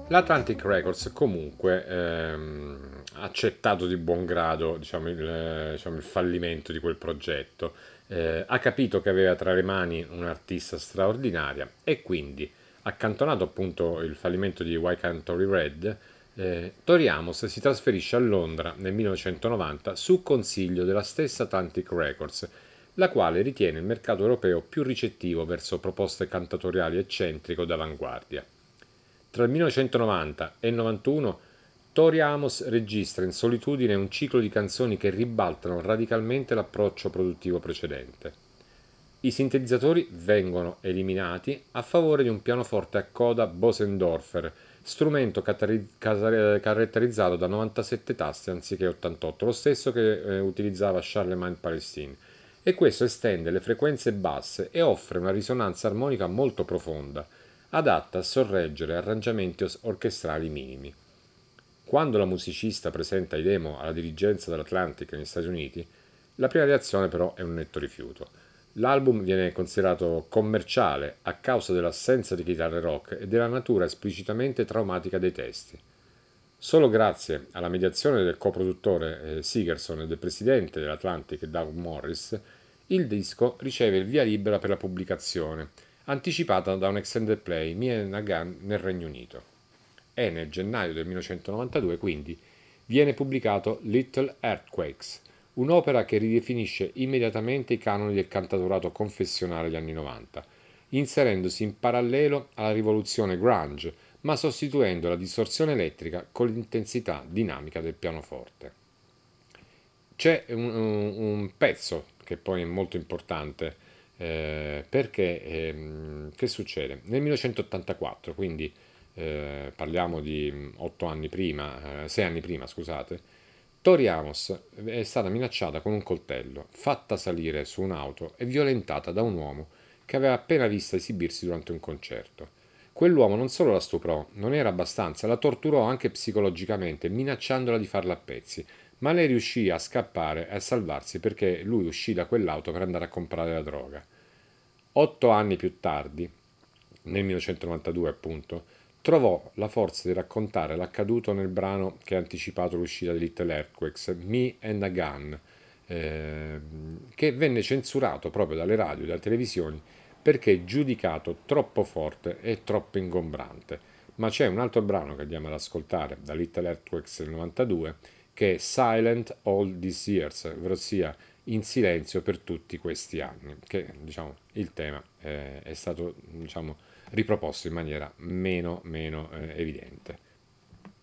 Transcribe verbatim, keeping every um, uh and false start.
L'Atlantic Records comunque ehm, ha accettato di buon grado, diciamo, il, eh, diciamo, il fallimento di quel progetto. Eh, ha capito che aveva tra le mani un'artista straordinaria e quindi, accantonato appunto il fallimento di Why Can't Tori Red, eh, Tori Amos si trasferisce a Londra nel millenovecentonovanta su consiglio della stessa Atlantic Records, la quale ritiene il mercato europeo più ricettivo verso proposte cantatoriali eccentriche o d'avanguardia. Tra il millenovecentonovanta e il novantuno Tori Amos registra in solitudine un ciclo di canzoni che ribaltano radicalmente l'approccio produttivo precedente. I sintetizzatori vengono eliminati a favore di un pianoforte a coda Bosendorfer, strumento catari- ca- caratterizzato da novantasette tasti anziché ottantotto, lo stesso che eh, utilizzava Charlemagne Palestine. E questo estende le frequenze basse e offre una risonanza armonica molto profonda, adatta a sorreggere arrangiamenti os- orchestrali minimi. Quando la musicista presenta i demo alla dirigenza dell'Atlantic negli Stati Uniti, la prima reazione però è un netto rifiuto. L'album viene considerato commerciale a causa dell'assenza di chitarre rock e della natura esplicitamente traumatica dei testi. Solo grazie alla mediazione del coproduttore eh, Sigerson e del presidente dell'Atlantic Doug Morris, il disco riceve il via libera per la pubblicazione, anticipata da un extended play Me and a Gun nel Regno Unito. E nel gennaio del millenovecentonovantadue quindi viene pubblicato Little Earthquakes, un'opera che ridefinisce immediatamente i canoni del cantautorato confessionale degli anni novanta, inserendosi in parallelo alla rivoluzione grunge, ma sostituendo la distorsione elettrica con l'intensità dinamica del pianoforte. C'è un, un- un pezzo che poi è molto importante, eh, perché ehm, che succede? Nel millenovecentottantaquattro, quindi eh, parliamo di mm, otto anni prima, eh, sei anni prima, scusate, Tori Amos è stata minacciata con un coltello, fatta salire su un'auto e violentata da un uomo che aveva appena vista esibirsi durante un concerto. Quell'uomo non solo la stuprò, non era abbastanza, la torturò anche psicologicamente, minacciandola di farla a pezzi, ma lei riuscì a scappare e a salvarsi perché lui uscì da quell'auto per andare a comprare la droga. Otto anni più tardi, nel millenovecentonovantadue appunto, trovò la forza di raccontare l'accaduto nel brano che ha anticipato l'uscita di Little Earthquakes, Me and a Gun, eh, che venne censurato proprio dalle radio e dalle televisioni perché giudicato troppo forte e troppo ingombrante. Ma c'è un altro brano che andiamo ad ascoltare da Little Earthquakes del novantadue che è Silent All These Years, ovvero sia in silenzio per tutti questi anni, che diciamo il tema eh, è stato diciamo riproposto in maniera meno, meno eh, evidente.